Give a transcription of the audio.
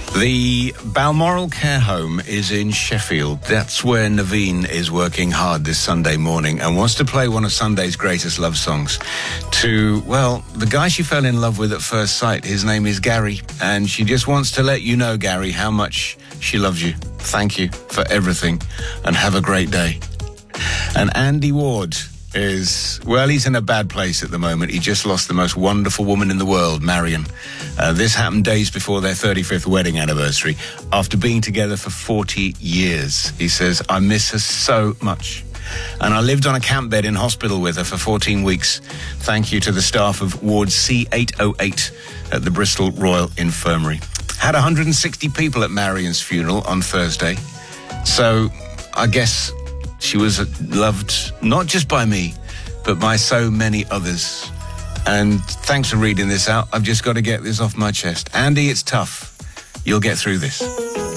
The Balmoral Care Home is in Sheffield. That's where Naveen is working hard this Sunday morning and wants to play one of Sunday's greatest love songs to, well, the guy she fell in love with at first sight. His name is Gary, and she just wants to let you know, Gary, how much she loves you. Thank you for everything, and have a great day. And Andy Ward is, well, he's in a bad place at the moment. He just lost the most wonderful woman in the world, Marion. This happened days before their 35th wedding anniversary, after being together for 40 years. He says, I miss her so much. And I lived on a camp bed in hospital with her for 14 weeks. Thank you to the staff of Ward C808 at the Bristol Royal Infirmary. Had 160 people at Marion's funeral on Thursday. So I guess she was loved not just by me, but by so many others. And thanks for reading this out. I've just got to get this off my chest. Andy, it's tough. You'll get through this.